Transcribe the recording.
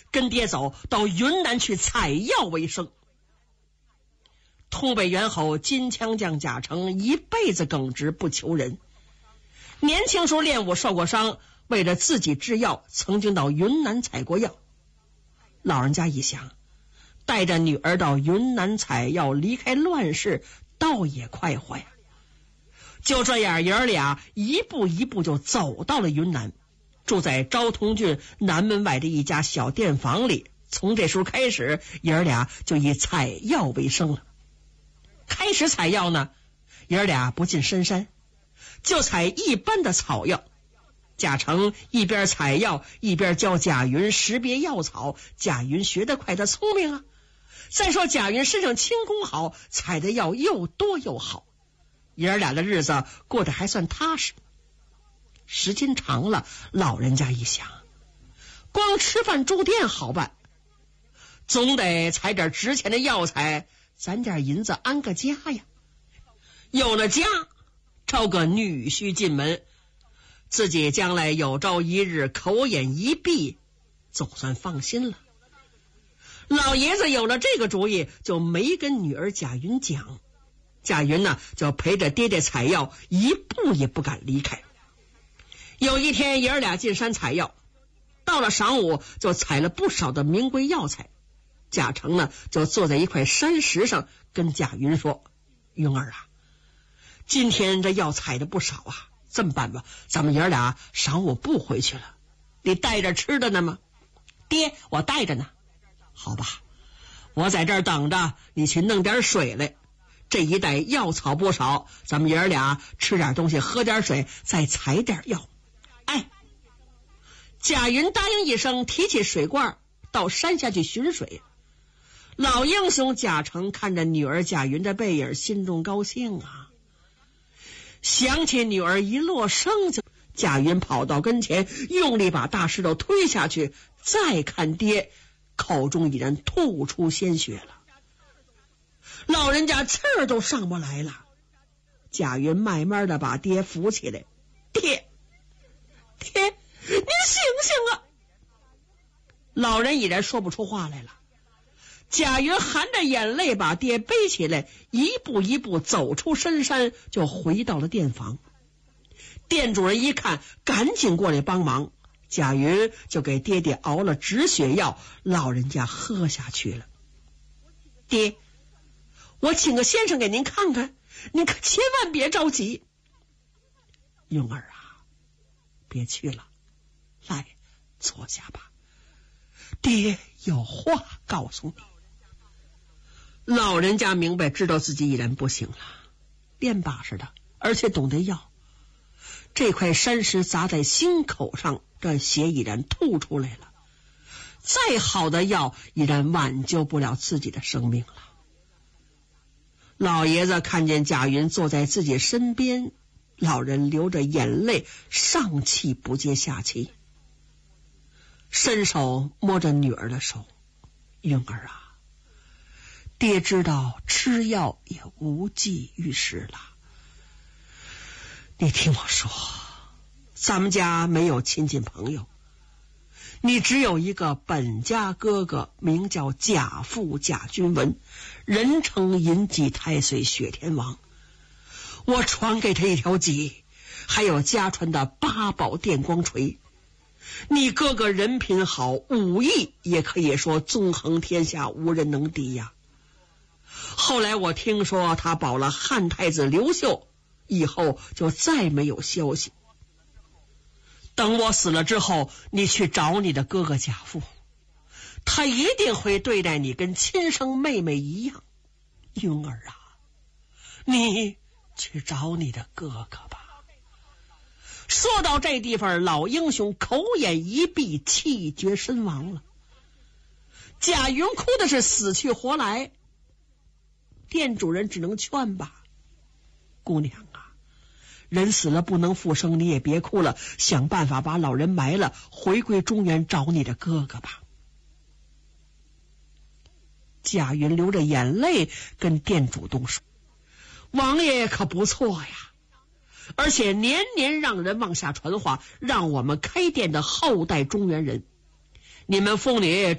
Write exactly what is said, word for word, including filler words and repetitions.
跟爹走到云南去采药为生。通北猿猴金枪将贾成一辈子耿直不求人，年轻时候练武受过伤，为了自己制药，曾经到云南采过药。老人家一想，带着女儿到云南采药，离开乱世，倒也快活呀。就这样，爷儿俩一步一步就走到了云南，住在昭通郡南门外的一家小店房里。从这时候开始，爷儿俩就以采药为生了。开始采药呢，爷儿俩不进深山，就采一般的草药。贾成一边采药一边教贾云识别药草，贾云学得快，他聪明啊。再说贾云身上轻功好，采的药又多又好，爷儿俩的日子过得还算踏实。时间长了，老人家一想，光吃饭住店好办，总得采点值钱的药材，攒点银子安个家呀。有了家，招个女婿进门，自己将来有朝一日口眼一闭，总算放心了。老爷子有了这个主意，就没跟女儿贾云讲。贾云呢，就陪着爹爹采药，一步也不敢离开。有一天，爷儿俩进山采药，到了晌午，就采了不少的名贵药材。贾成呢，就坐在一块山石上，跟贾云说：“云儿啊，今天这药采的不少啊，这么办吧，咱们爷儿俩晌午不回去了，你带着吃的呢吗？”“爹，我带着呢。”“好吧，我在这儿等着，你去弄点水来。这一带药草不少，咱们爷儿俩吃点东西，喝点水，再采点药。”“哎。”贾云答应一声，提起水罐到山下去寻水。老英雄贾成看着女儿贾云的背影，心中高兴啊。想起女儿一落生，就贾云跑到跟前，用力把大石头推下去，再看爹，口中已然吐出鲜血了。老人家气儿都上不来了。贾云慢慢的把爹扶起来：“爹，爹，您醒醒啊！”老人已然说不出话来了。贾云含着眼泪把爹背起来，一步一步走出深山，就回到了店房。店主人一看，赶紧过来帮忙。贾云就给爹爹熬了止血药，老人家喝下去了。“爹，我请个先生给您看看，您可千万别着急。”“云儿啊，别去了，来，坐下吧，爹有话告诉你。”老人家明白，知道自己已然不行了，练把式的，而且懂得药。这块山石砸在心口上，这血已然吐出来了。再好的药已然挽救不了自己的生命了。老爷子看见贾云坐在自己身边，老人流着眼泪，上气不接下气，伸手摸着女儿的手：“云儿啊，爹知道吃药也无济于事了。你听我说，咱们家没有亲戚朋友，你只有一个本家哥哥，名叫贾父贾君文，人称银戟太岁雪天王。我传给他一条戟，还有家传的八宝电光锤。你哥哥人品好，武艺也可以说纵横天下，无人能敌呀。后来我听说他保了汉太子刘秀，以后就再没有消息。等我死了之后，你去找你的哥哥贾父，他一定会对待你跟亲生妹妹一样。云儿啊，你去找你的哥哥吧。”说到这地方，老英雄口眼一闭，气绝身亡了。贾云哭的是死去活来，店主人只能劝吧：“姑娘啊，人死了不能复生，你也别哭了，想办法把老人埋了，回归中原找你的哥哥吧。”贾云流着眼泪跟店主动说：“王爷可不错呀，而且年年让人往下传话，让我们开店的后代中原人，你们妇女